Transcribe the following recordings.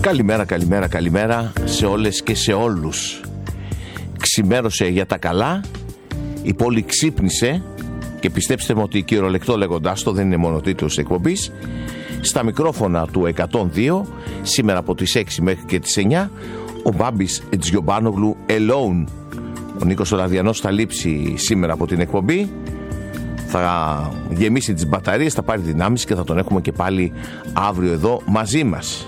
Καλημέρα σε όλες και σε όλους. Ξημέρωσε για τα καλά, η πόλη ξύπνησε και πιστέψτε με ότι κυριολεκτό λέγοντάς το, δεν είναι μόνο τίτλος εκπομπής. Στα μικρόφωνα του 102, σήμερα από τις 6 μέχρι και τις 9, ο Μπάμπης Τζιομπάνογλου alone. Ο Νίκος Ολαδιανός θα λείψει σήμερα από την εκπομπή, θα γεμίσει τις μπαταρίες, θα πάρει δυνάμεις και θα τον έχουμε και πάλι αύριο εδώ μαζί μας.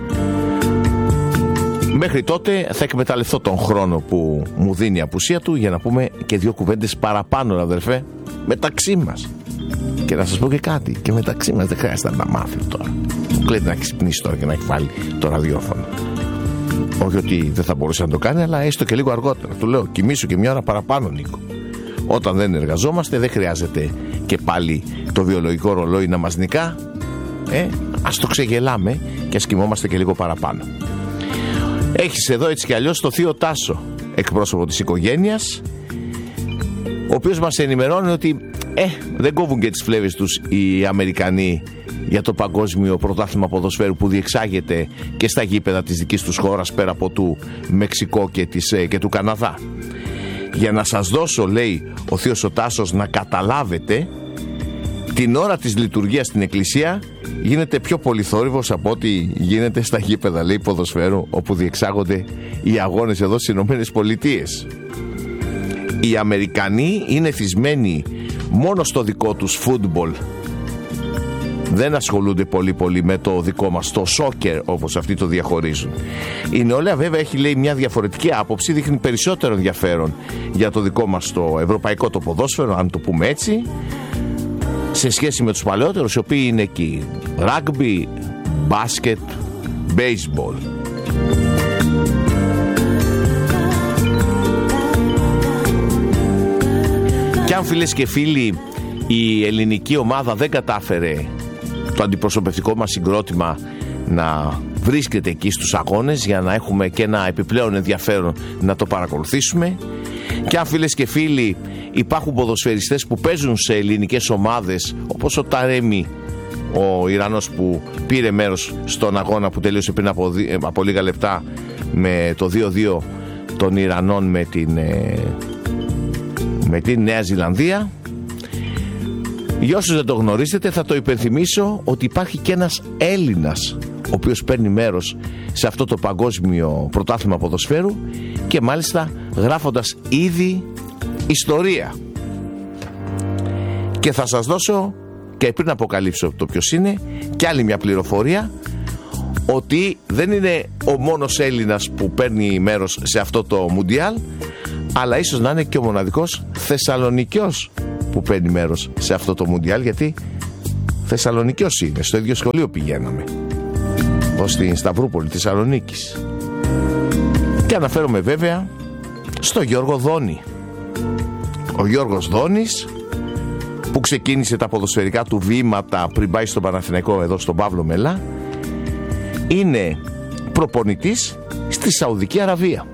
Μέχρι τότε θα εκμεταλλευτώ τον χρόνο που μου δίνει η απουσία του για να πούμε και δύο κουβέντες παραπάνω, αδερφέ, μεταξύ μας. Και να σας πω και κάτι, και μεταξύ μας δεν χρειάζεται να τα μάθει τώρα. Μου κλαίει να ξυπνήσει τώρα και να έχει βάλει το ραδιόφωνο. Όχι ότι δεν θα μπορούσε να το κάνει, αλλά έστω και λίγο αργότερα. Του λέω, κοιμήσου και μια ώρα παραπάνω, Νίκο. Όταν δεν εργαζόμαστε δεν χρειάζεται και πάλι το βιολογικό ρολόι να μας νικά. Ας το ξεγελάμε και ας κοιμόμαστε και λίγο παραπάνω. Έχεις εδώ έτσι κι αλλιώς το θείο Τάσο, εκπρόσωπο της οικογένειας, ο οποίος μας ενημερώνει ότι δεν κόβουν και τις φλέβες τους οι Αμερικανοί για το παγκόσμιο πρωτάθλημα ποδοσφαίρου που διεξάγεται και στα γήπεδα της δικής τους χώρας πέρα από του Μεξικό και του Καναδά. Για να σας δώσω, λέει ο θείος ο Τάσος, να καταλάβετε, την ώρα της λειτουργίας στην εκκλησία γίνεται πιο πολύ θόρυβος από ό,τι γίνεται στα γήπεδα, λέει, ποδοσφαίρου όπου διεξάγονται οι αγώνες εδώ στις Ηνωμένες Πολιτείες. Οι Αμερικανοί είναι θυσμένοι μόνο στο δικό τους φούτμπολ. Δεν ασχολούνται πολύ με το δικό μας, το σόκερ όπως αυτοί το διαχωρίζουν. Η νεολαία βέβαια έχει, λέει, μια διαφορετική άποψη, δείχνει περισσότερο ενδιαφέρον για το δικό μας το ευρωπαϊκό το ποδόσφαιρο, αν το πούμε έτσι, σε σχέση με τους παλαιότερους, οι οποίοι είναι εκεί ράγμπι, μπάσκετ, μπέισμπολ. Και αν, φίλες και φίλοι, η ελληνική ομάδα δεν κατάφερε το αντιπροσωπευτικό μας συγκρότημα να βρίσκεται εκεί στους αγώνες για να έχουμε και ένα επιπλέον ενδιαφέρον να το παρακολουθήσουμε, και αν, φίλες και φίλοι, υπάρχουν ποδοσφαιριστές που παίζουν σε ελληνικές ομάδες όπως ο Ταρέμι, ο Ιρανός που πήρε μέρος στον αγώνα που τελείωσε πριν από λίγα λεπτά με το 2-2 των Ιρανών με την Νέα Ζηλανδία. Για όσους δεν το γνωρίζετε, θα το υπενθυμίσω ότι υπάρχει και ένας Έλληνας ο οποίος παίρνει μέρος σε αυτό το παγκόσμιο πρωτάθλημα ποδοσφαίρου και μάλιστα γράφοντας ήδη ιστορία. Και θα σας δώσω, και πριν αποκαλύψω το ποιος είναι, και άλλη μια πληροφορία, ότι δεν είναι ο μόνος Έλληνας που παίρνει μέρος σε αυτό το Μουντιάλ, αλλά ίσως να είναι και ο μοναδικός Θεσσαλονικιός που παίρνει μέρος σε αυτό το Μουντιάλ, γιατί Θεσσαλονικιός είναι, στο ίδιο σχολείο πηγαίναμε, εδώ στην Σταυρούπολη της Θεσσαλονίκης. Και αναφέρομαι βέβαια στο Γιώργο Δόνη. Ο Γιώργος Δόνης, που ξεκίνησε τα ποδοσφαιρικά του βήματα πριν πάει στον Παναθηναϊκό εδώ στον Παύλο Μελά, είναι προπονητής στη Σαουδική Αραβία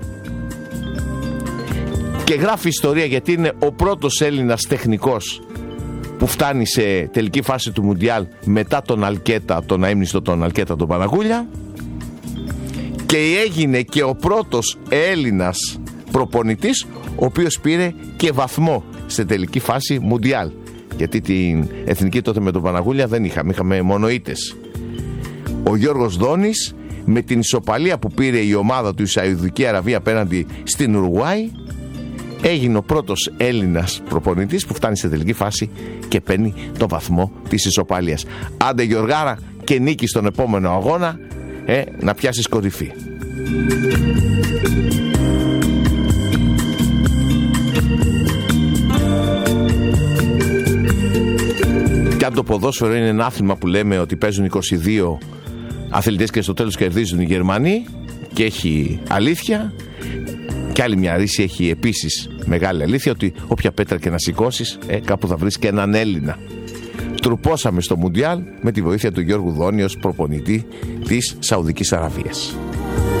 και γράφει ιστορία, γιατί είναι ο πρώτος Έλληνας τεχνικός που φτάνει σε τελική φάση του Μουντιάλ μετά τον Αλκέτα, τον αείμνηστο τον Αλκέτα τον Παναγούλια, και έγινε και ο πρώτος Έλληνας προπονητής ο οποίος πήρε και βαθμό σε τελική φάση Μουντιάλ, γιατί την εθνική τότε με τον Παναγούλια δεν είχαμε μόνο ήττες. Ο Γιώργος Δόνης, με την ισοπαλία που πήρε η ομάδα του η Σαουδική Αραβία απέναντι στην Ουρουάη, έγινε ο πρώτος Έλληνας προπονητής που φτάνει σε τελική φάση και παίρνει το βαθμό της ισοπαλίας. Άντε Γιωργάρα, και νίκη στον επόμενο αγώνα, να πιάσεις κορυφή. Και αν το ποδόσφαιρο είναι ένα άθλημα που λέμε ότι παίζουν 22 αθλητές και στο τέλος κερδίζουν οι Γερμανοί, και έχει αλήθεια, και άλλη μια ρίση έχει επίσης μεγάλη αλήθεια, ότι όποια πέτρα και να σηκώσεις, κάπου θα βρεις και έναν Έλληνα. Τρουπώσαμε στο Μουντιάλ με τη βοήθεια του Γιώργου Δόνη ως προπονητή της Σαουδικής Αραβίας.